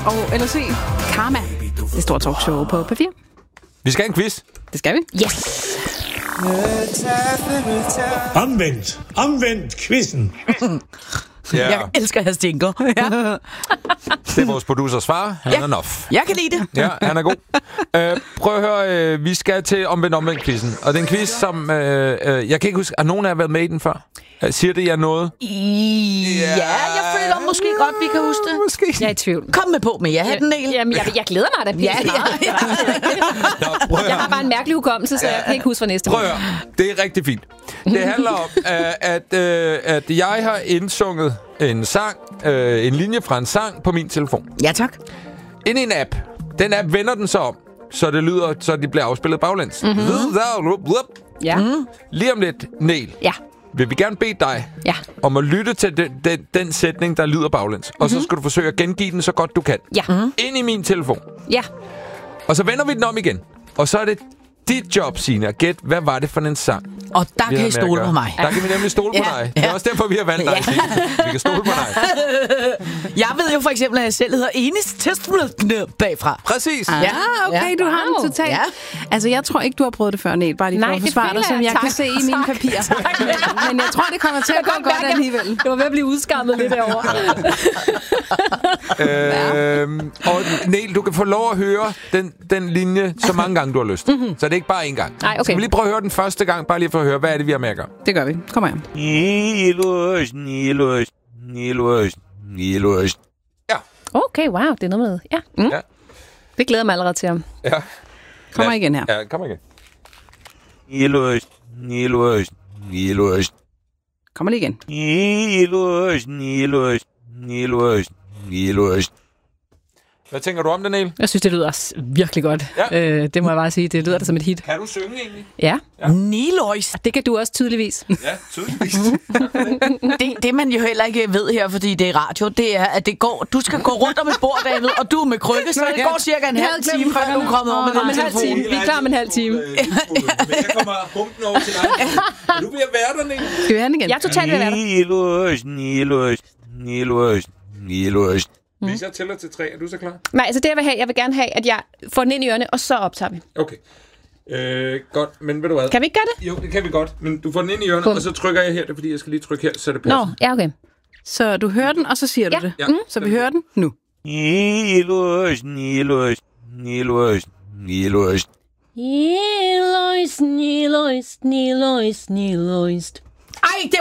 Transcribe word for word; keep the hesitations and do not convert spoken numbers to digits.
og L C Karma. Det store talkshow på P fire. Vi skal have en quiz. Det skal vi. Yes! Omvendt. Omvendt quizzen. Ja. Jeg elsker at have stinker. Ja. Det er vores producers far. Han Ja. er enough. Jeg kan lide det. Ja, han er god. Uh, prøv at høre, uh, vi skal til omvendt omvendt quizzen. Og det er en quiz, som... Uh, uh, jeg kan ikke huske... Har nogen af jer været med i den før? Uh, siger det jer noget? Ja, jeg føler måske godt, vi kan huske det. Måske. Jeg er i tvivl. Kom med på med jer, hatten, Niel. Jamen, jeg, jeg glæder mig da. Ja, ja, ja. Nå, prøv at Jeg høre. har bare en mærkelig hukommelse, så jeg kan ikke huske for næste Prøv at høre. Det er rigtig fint. Det handler om, uh, at, uh, at jeg har indsunget en sang, uh, en linje fra en sang på min telefon. Ja, tak. Ind i en app. Den app vender den så om, så det lyder, så de bliver afspillet baglæns. Mm-hmm. Ja. Mm. Lige om lidt, Niel, Ja. vil vi gerne bede dig Ja. om at lytte til den, den, den sætning, der lyder baglæns. Og så skal du forsøge at gengive den så godt du kan. Ja. Mm. Ind i min telefon. Ja. Og så vender vi den om igen. Og så er det dit job, Signe, at gætte, hvad var det for en sang? Og der vi kan havde I med at stole gøre. på mig. Der kan vi nemlig stole på Ja, dig. Det er ja. også derfor, vi har valgt dig, Ja. Signe. Vi kan stole på dig. Jeg ved jo for eksempel, at jeg selv hedder Enis Testament bagfra. Præcis. Ja, okay, Ja. du har den Wow. totalt. Ja. Altså, jeg tror ikke, du har prøvet det før, Niel. Bare lige for Nej, at det forsvare føler dig, som jeg. jeg kan Tak. se i mine Tak. papirer. Men jeg tror, det kommer til at gå godt mærke, alligevel. Det var ved at blive udskammet lidt derovre. Øhm, og Niel, du kan få lov at høre den, den linje så mange gange, du har lyst. Mm-hmm. Så det er ikke bare én gang. Nej, okay. Skal vi lige prøve at høre den første gang, bare lige for at høre, hvad er det, vi har med at gøre? Det gør vi. Kom her. Niløs, Niløs, Niløs, Niløs. Ja. Okay, wow, det er noget med. Ja. Mm. Ja. Det glæder jeg mig allerede til ham. Ja. Kommer Lad- igen her. Ja, kom igen. Niløs, Niløs, Niløs. Kommer lige igen. Niløs, Niløs, Niløs, Niløs. Hvad tænker du om det, Niel? Jeg synes, det lyder også virkelig godt. Ja. Øh, det må jeg bare sige. Det lyder da som et hit. Kan du synge egentlig? Ja. Ja. Niløjs. Det kan du også tydeligvis. Ja, tydeligvis. Det, det, man jo heller ikke ved her, fordi det er radio, det er, at det går, du skal gå rundt om et bord, David, og du er med krykke, så det går cirka en Jeg halv havde glemt time, før du er kommet over med Om en din halv telefon. time. Vi er klar om en halv time. Men jeg kommer humpen over til dig. Du vil være der, Niel. Skal vi have den igen? Jeg er totalt ved at være der. Niløs, Niløs, Niløs, Niløs. Hvis jeg tæller til tre, er du så klar? Nej, altså det jeg vil have, jeg vil gerne have, at jeg får den ind i ørerne, og så optager vi. Okay. Øh, godt, men ved du hvad? Kan vi ikke gøre det? Jo, det kan vi godt. Men du får den ind i ørerne, Bum. og så trykker jeg her. Det er fordi, jeg skal lige trykke her, så det Nå, passer. ja, okay. Så du hører den, og så siger du Ja. det. Ja. Så vi hører den nu. Niløs, Niløs, Niløs, Niløs. Niloist, niloist, niloist, niloist. Ej, det